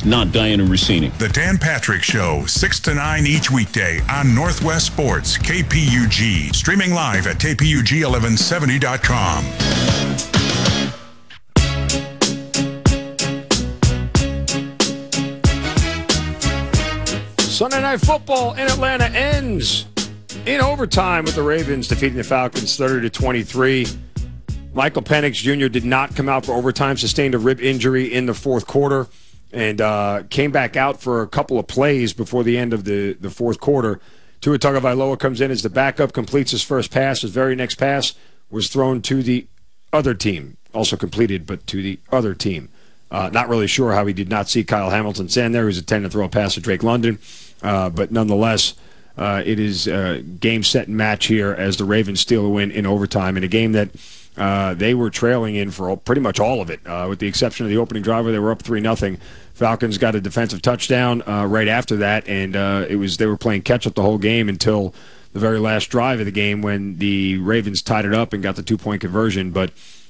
not Diana Rossini. The Dan Patrick Show, 6 to 9 each weekday on Northwest Sports, KPUG. Streaming live at KPUG1170.com. Sunday Night Football in Atlanta ends in overtime with the Ravens defeating the Falcons 30-23. Michael Penix Jr. did not come out for overtime, sustained a rib injury in the fourth quarter, and came back out for a couple of plays before the end of the fourth quarter. Tua Tagovailoa comes in as the backup, completes his first pass. His very next pass was thrown to the other team, also completed, but to the other team. Not really sure how he did not see Kyle Hamilton stand there. He was intending to throw a pass to Drake London. But nonetheless, it is game, set, and match here as the Ravens steal a win in overtime in a game that they were trailing in for pretty much all of it, with the exception of the opening drive where they were up 3-0. Falcons got a defensive touchdown right after that, and they were playing catch-up the whole game until the very last drive of the game when the Ravens tied it up and got the two-point conversion. But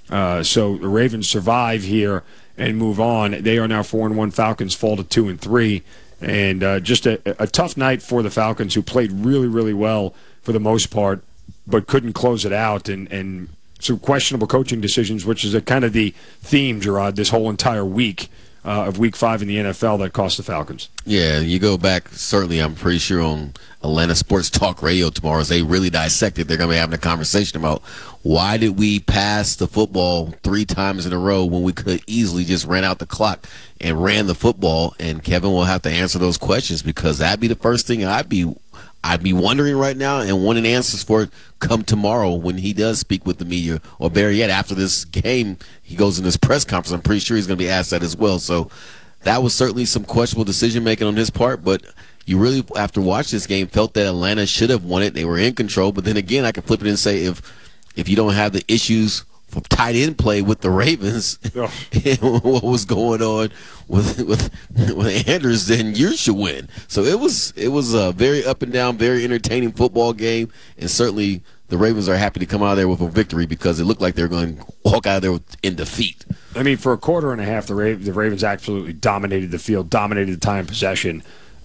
so the Ravens survive here and move on. They are now 4-1. Falcons fall to 2-3. And just a tough night for the Falcons, who played really, really well for the most part, but couldn't close it out. And some questionable coaching decisions, which is kind of the theme, Gerard, this whole entire week of Week 5 in the NFL that cost the Falcons. Yeah, you go back, certainly, I'm pretty sure on Atlanta Sports Talk Radio tomorrow, as they really dissect it, they're going to be having a conversation about why did we pass the football 3 times in a row when we could easily just ran out the clock and ran the football. And Kevin will have to answer those questions, because that'd be the first thing I'd be wondering right now and wanting answers for it come tomorrow when he does speak with the media, or better yet, after this game, he goes in this press conference. I'm pretty sure he's going to be asked that as well. So that was certainly some questionable decision-making on his part, but you really, after watching this game, felt that Atlanta should have won it. They were in control, but then again, I can flip it and say if you don't have the issues from tight end play with the Ravens and what was going on with Andrews, then you should win. So it was a very up and down, very entertaining football game, and certainly the Ravens are happy to come out of there with a victory, because it looked like they were going to walk out of there in defeat. I mean, for a quarter and a half, the Ravens absolutely dominated the field, dominated the time possession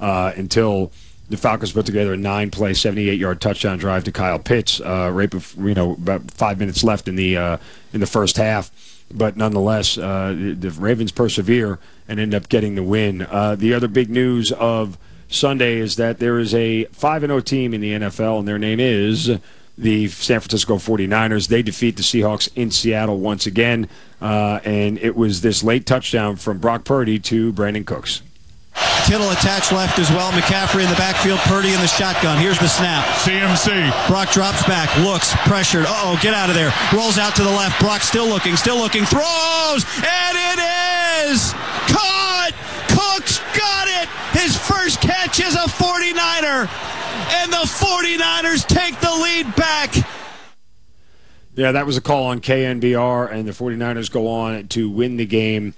until the Falcons put together a 9-play, 78-yard touchdown drive to Kyle Pitts, right before, about 5 minutes left in the first half. But nonetheless, the Ravens persevere and end up getting the win. The other big news of Sunday is that there is a 5-0 team in the NFL, and their name is the San Francisco 49ers. They defeat the Seahawks in Seattle once again, and it was this late touchdown from Brock Purdy to Brandon Cooks. Kittle attached left as well. McCaffrey in the backfield. Purdy in the shotgun. Here's the snap. CMC. Brock drops back. Looks. Pressured. Uh-oh. Get out of there. Rolls out to the left. Brock still looking. Throws. And it is caught. Cooks got it. His first catch is a 49er. And the 49ers take the lead back. Yeah, that was a call on KNBR, and the 49ers go on to win the game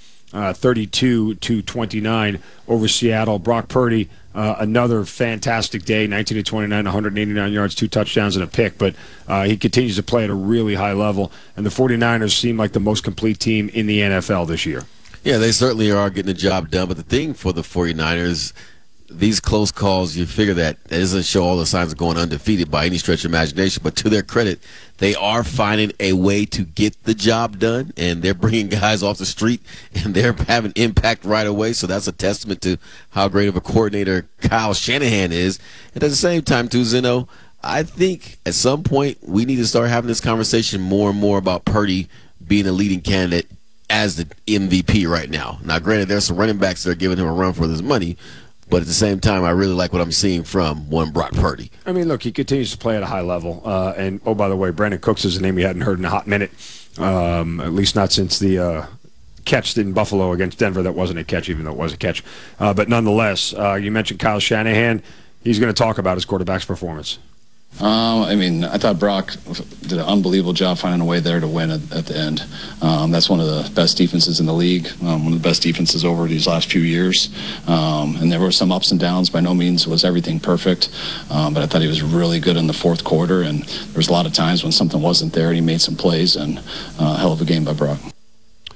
32-29 over Seattle. Brock Purdy, another fantastic day, 19-29, 189 yards, 2 touchdowns and a pick, but he continues to play at a really high level, and the 49ers seem like the most complete team in the NFL this year. Yeah, they certainly are getting the job done, but the thing for the 49ers, these close calls, you figure that doesn't show all the signs of going undefeated by any stretch of imagination. But to their credit, they are finding a way to get the job done, and they're bringing guys off the street, and they're having impact right away. So that's a testament to how great of a coordinator Kyle Shanahan is. And at the same time, too, Zeno, I think at some point we need to start having this conversation more and more about Purdy being a leading candidate as the MVP right now. Now, granted, there's some running backs that are giving him a run for his money, but at the same time, I really like what I'm seeing from one Brock Purdy. I mean, look, he continues to play at a high level. And, oh, by the way, Brandon Cooks is a name we hadn't heard in a hot minute, at least not since the catch in Buffalo against Denver. That wasn't a catch, even though it was a catch. But nonetheless, you mentioned Kyle Shanahan. He's going to talk about his quarterback's performance. I thought Brock did an unbelievable job finding a way there to win at the end. That's one of the best defenses in the league, one of the best defenses over these last few years. And there were some ups and downs. By no means was everything perfect, but I thought he was really good in the fourth quarter, and there was a lot of times when something wasn't there and he made some plays, and a hell of a game by Brock.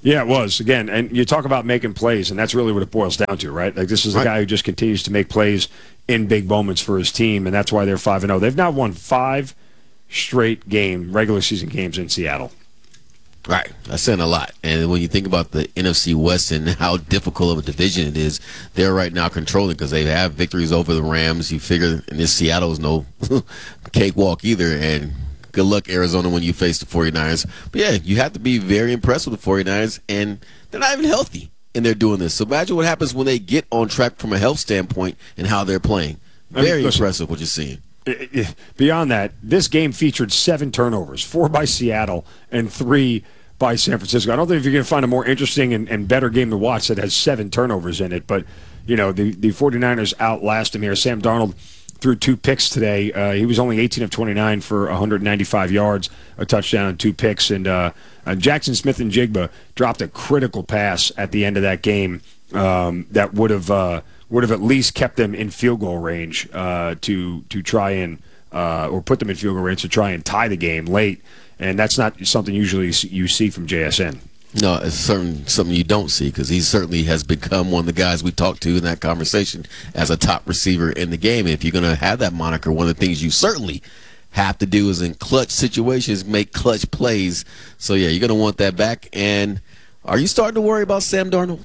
Yeah, it was. Again, and you talk about making plays, and that's really what it boils down to, right? Like, this is a guy who just continues to make plays in big moments for his team, and that's why they're 5-0. They've now won 5 straight regular season games in Seattle. Right. That's saying a lot. And when you think about the NFC West and how difficult of a division it is, they're right now controlling because they have victories over the Rams. You figure, and this Seattle is no cakewalk either, and good luck, Arizona, when you face the 49ers. But, yeah, you have to be very impressed with the 49ers, and they're not even healthy, and they're doing this. So imagine what happens when they get on track from a health standpoint and how they're playing. Very impressive what you're seeing. Beyond that, this game featured 7 turnovers, 4 by Seattle and 3 by San Francisco. I don't think if you're going to find a more interesting and better game to watch that has 7 turnovers in it. But, the 49ers outlast them here. Sam Darnold threw 2 picks today. He was only 18 of 29 for 195 yards, a touchdown and 2 picks. And Jackson Smith-Njigba dropped a critical pass at the end of that game that would have at least kept them in field goal range to try and or put them in field goal range to try and tie the game late. And that's not something usually you see from JSN. No, it's something you don't see because he certainly has become one of the guys we talked to in that conversation as a top receiver in the game. If you're going to have that moniker, one of the things you certainly have to do is in clutch situations make clutch plays. So, yeah, you're going to want that back. And are you starting to worry about Sam Darnold?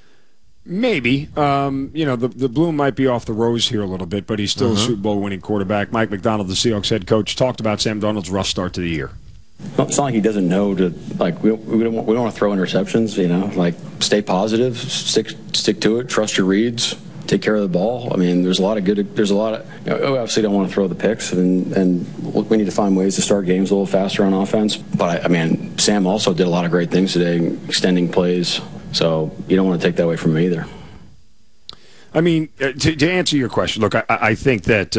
Maybe. The bloom might be off the rose here a little bit, but he's still a Super Bowl winning quarterback. Mike McDonald, the Seahawks head coach, talked about Sam Darnold's rough start to the year. It's not like he doesn't know to, like, we don't want to throw interceptions, like, stay positive, stick to it, trust your reads, take care of the ball. I mean, there's a lot of, we obviously don't want to throw the picks, and we need to find ways to start games a little faster on offense. But, Sam also did a lot of great things today, extending plays, so you don't want to take that away from him either. I mean, to answer your question, look, I think that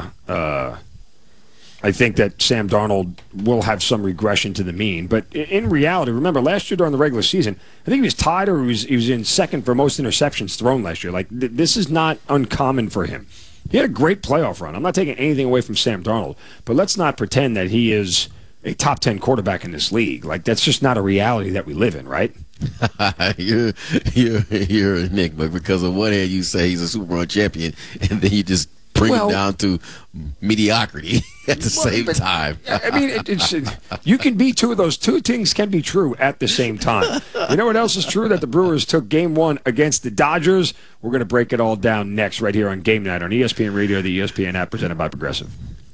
Sam Darnold will have some regression to the mean. But in reality, remember, last year during the regular season, I think he was tied or he was in second for most interceptions thrown last year. Like, this is not uncommon for him. He had a great playoff run. I'm not taking anything away from Sam Darnold, but let's not pretend that he is a top 10 quarterback in this league. Like, that's just not a reality that we live in, right? You're an enigma because on one hand you say he's a Super Bowl champion, and then you just bring him down to mediocrity at the same time. I mean, you can be two of those. Two things can be true at the same time. You know what else is true? That the Brewers took Game 1 against the Dodgers. We're going to break it all down next right here on Game Night on ESPN Radio, the ESPN app, presented by Progressive.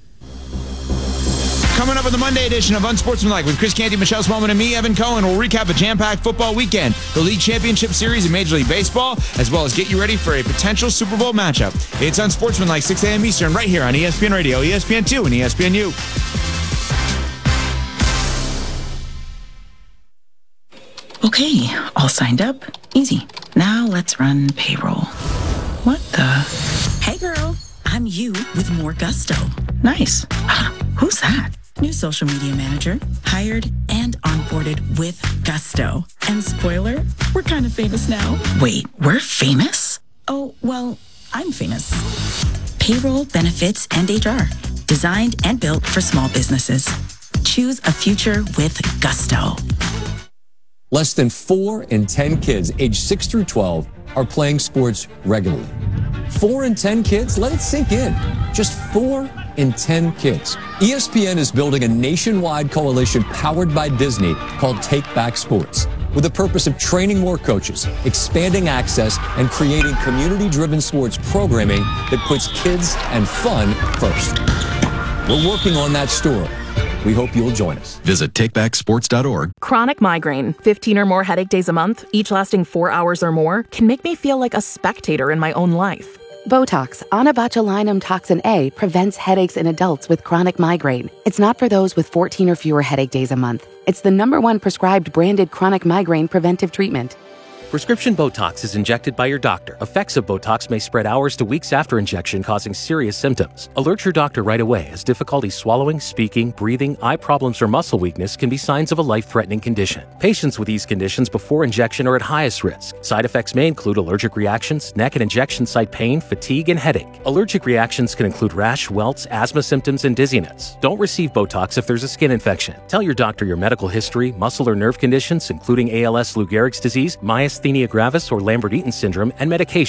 Coming up on the Monday edition of Unsportsmanlike with Chris Canty, Michelle Smallman, and me, Evan Cohen, we'll recap a jam-packed football weekend, the League Championship Series in Major League Baseball, as well as get you ready for a potential Super Bowl matchup. It's Unsportsmanlike, 6 a.m. Eastern, right here on ESPN Radio, ESPN2, and ESPNU. Okay, all signed up. Easy. Now let's run payroll. What the? Hey, girl. I'm you with more gusto. Nice. Who's that? New social media manager, hired and onboarded with gusto. And spoiler, we're kind of famous now. Wait, we're famous? Oh, well, I'm famous. Payroll, benefits, and HR. Designed and built for small businesses. Choose a future with gusto. Less than 4 in 10 kids aged 6 through 12 are playing sports regularly. 4 in 10 kids? Let it sink in. Just 4 in 10 kids. ESPN is building a nationwide coalition powered by Disney called Take Back Sports, with the purpose of training more coaches, expanding access, and creating community-driven sports programming that puts kids and fun first. We're working on that story. We hope you'll join us. Visit takebacksports.org. Chronic migraine, 15 or more headache days a month, each lasting 4 hours or more, can make me feel like a spectator in my own life. Botox, onabotulinum toxin A, prevents headaches in adults with chronic migraine. It's not for those with 14 or fewer headache days a month. It's the #1 prescribed branded chronic migraine preventive treatment. Prescription Botox is injected by your doctor. Effects of Botox may spread hours to weeks after injection, causing serious symptoms. Alert your doctor right away, as difficulty swallowing, speaking, breathing, eye problems, or muscle weakness can be signs of a life-threatening condition. Patients with these conditions before injection are at highest risk. Side effects may include allergic reactions, neck and injection site pain, fatigue, and headache. Allergic reactions can include rash, welts, asthma symptoms, and dizziness. Don't receive Botox if there's a skin infection. Tell your doctor your medical history, muscle or nerve conditions, including ALS, Lou Gehrig's disease, myasthenia gravis, or Lambert-Eaton syndrome, and medication